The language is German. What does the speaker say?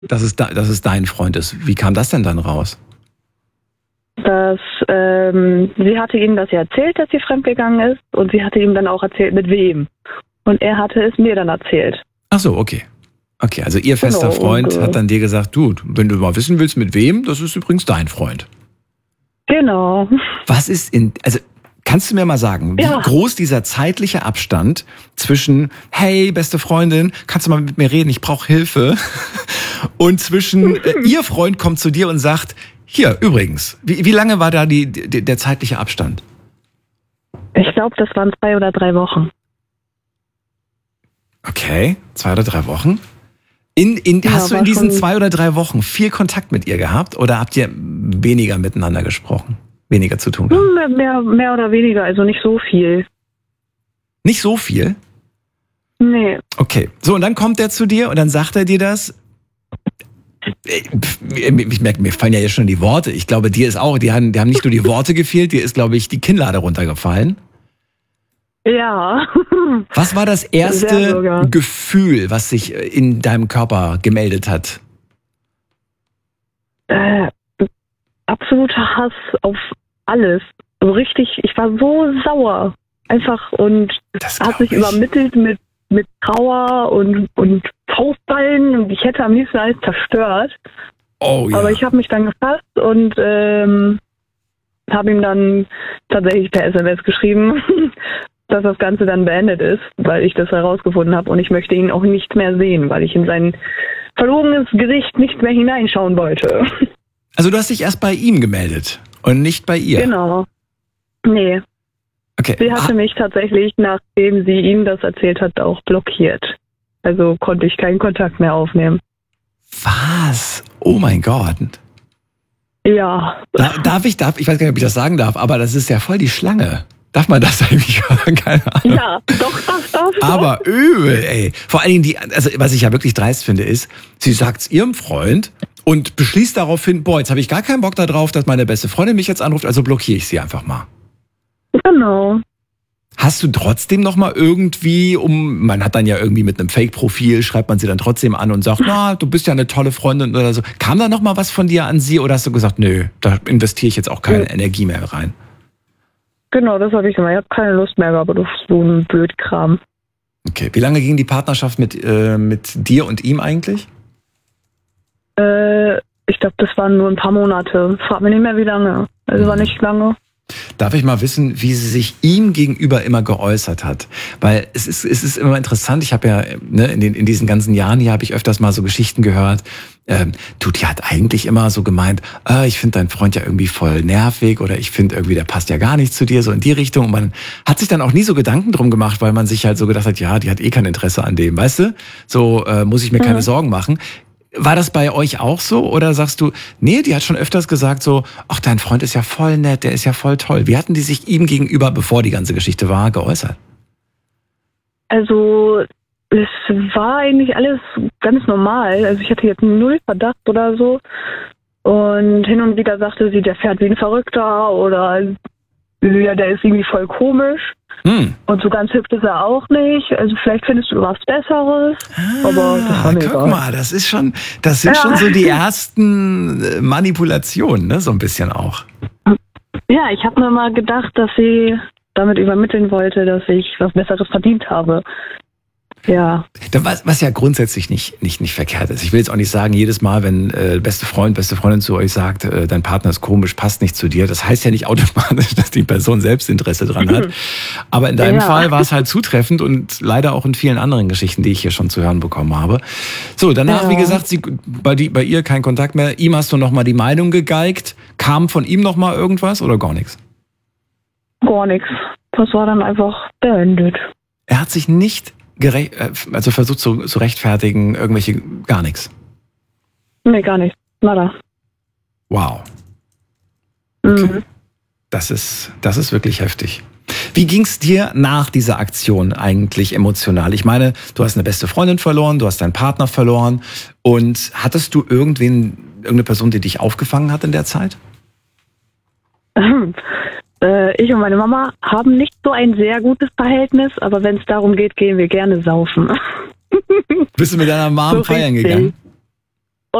dass es dein Freund ist. Wie kam das denn dann raus? Dass sie hatte ihm das ja erzählt, dass sie fremdgegangen ist, und sie hatte ihm dann auch erzählt, mit wem. Und er hatte es mir dann erzählt. Ach so, okay. Okay, also ihr fester Freund hat dann dir gesagt, du, wenn du mal wissen willst, mit wem, das ist übrigens dein Freund. Genau. Was ist kannst du mir mal sagen, wie groß dieser zeitliche Abstand zwischen, hey, beste Freundin, kannst du mal mit mir reden, ich brauche Hilfe, und zwischen, ihr Freund kommt zu dir und sagt, hier, übrigens, wie lange war da der zeitliche Abstand? Ich glaube, das waren 2 oder 3 Wochen. Okay, 2 oder 3 Wochen. Hast du in diesen 2 oder 3 Wochen viel Kontakt mit ihr gehabt oder habt ihr weniger miteinander gesprochen? Weniger zu tun gehabt? Mehr oder weniger, also nicht so viel. Nicht so viel? Nee. Okay, so, und dann kommt er zu dir und dann sagt er dir das. Ich merke, mir fallen ja jetzt schon die Worte. Ich glaube, dir ist auch, die haben nicht nur die Worte gefehlt, dir ist, glaube ich, die Kinnlade runtergefallen. Ja. Was war das erste Gefühl, was sich in deinem Körper gemeldet hat? Absoluter Hass auf alles. So richtig, ich war so sauer. Einfach, und hat sich übermittelt mit Trauer und Faustballen, und ich hätte am liebsten alles zerstört. Oh ja. Aber ich habe mich dann gefasst und habe ihm dann tatsächlich per SMS geschrieben, dass das Ganze dann beendet ist, weil ich das herausgefunden habe, und ich möchte ihn auch nicht mehr sehen, weil ich in sein verlogenes Gesicht nicht mehr hineinschauen wollte. Also du hast dich erst bei ihm gemeldet und nicht bei ihr? Genau. Nee. Okay. Sie hatte mich tatsächlich, nachdem sie ihm das erzählt hat, auch blockiert. Also konnte ich keinen Kontakt mehr aufnehmen. Was? Oh mein Gott. Ja. Darf ich weiß gar nicht, ob ich das sagen darf, aber das ist ja voll die Schlange. Darf man das eigentlich? Keine Ahnung. Ja, doch, das darf ich. Aber übel, ey. Vor allen Dingen, was ich ja wirklich dreist finde, ist, sie sagt es ihrem Freund und beschließt daraufhin, boah, jetzt habe ich gar keinen Bock darauf, dass meine beste Freundin mich jetzt anruft, also blockiere ich sie einfach mal. Genau. Hast du trotzdem noch mal irgendwie, man hat dann ja irgendwie mit einem Fake-Profil, schreibt man sie dann trotzdem an und sagt, na, du bist ja eine tolle Freundin oder so. Kam da noch mal was von dir an sie, oder hast du gesagt, nö, da investiere ich jetzt auch keine Energie mehr rein? Genau, das habe ich gemacht. Ich habe keine Lust mehr gehabt auf so einen Blödkram. Okay, wie lange ging die Partnerschaft mit dir und ihm eigentlich? Ich glaube, das waren nur ein paar Monate. Frag mich nicht mehr, wie lange. Also war nicht lange. Darf ich mal wissen, wie sie sich ihm gegenüber immer geäußert hat? Weil es ist immer interessant, ich habe ja in diesen ganzen Jahren hier habe ich öfters mal so Geschichten gehört, die hat eigentlich immer so gemeint, ich finde deinen Freund ja irgendwie voll nervig, oder ich finde irgendwie, der passt ja gar nicht zu dir, so in die Richtung. Und man hat sich dann auch nie so Gedanken drum gemacht, weil man sich halt so gedacht hat, ja, die hat kein Interesse an dem, weißt du? So muss ich mir keine Sorgen machen. War das bei euch auch so, oder sagst du, nee, die hat schon öfters gesagt so, ach, dein Freund ist ja voll nett, der ist ja voll toll. Wie hatten die sich ihm gegenüber, bevor die ganze Geschichte war, geäußert? Also es war eigentlich alles ganz normal. Also ich hatte jetzt 0 Verdacht oder so. Und hin und wieder sagte sie, der fährt wie ein Verrückter, oder ja, der ist irgendwie voll komisch. Und so ganz hübsch ist er auch nicht. Also vielleicht findest du was Besseres. Aber das war mir guck mal, das sind schon so die ersten Manipulationen, ne? So ein bisschen auch. Ja, ich habe mir mal gedacht, dass sie damit übermitteln wollte, dass ich was Besseres verdient habe. Ja. Was ja grundsätzlich nicht verkehrt ist. Ich will jetzt auch nicht sagen, jedes Mal, wenn beste Freundin zu euch sagt, dein Partner ist komisch, passt nicht zu dir, das heißt ja nicht automatisch, dass die Person selbst Interesse dran hat. Aber in deinem Fall war es halt zutreffend, und leider auch in vielen anderen Geschichten, die ich hier schon zu hören bekommen habe. So, danach, wie gesagt, bei ihr kein Kontakt mehr. Ihm hast du nochmal die Meinung gegeigt. Kam von ihm nochmal irgendwas oder gar nichts? Gar nichts. Das war dann einfach beendet. Er hat sich nicht versucht zu rechtfertigen, gar nichts? Nee, gar nichts. Nada. Wow. Okay. Das ist wirklich heftig. Wie ging's dir nach dieser Aktion eigentlich emotional? Ich meine, du hast eine beste Freundin verloren, du hast deinen Partner verloren, und hattest du irgendeine Person, die dich aufgefangen hat in der Zeit? Ich und meine Mama haben nicht so ein sehr gutes Verhältnis, aber wenn es darum geht, gehen wir gerne saufen. Bist du mit deiner Mom so feiern gegangen?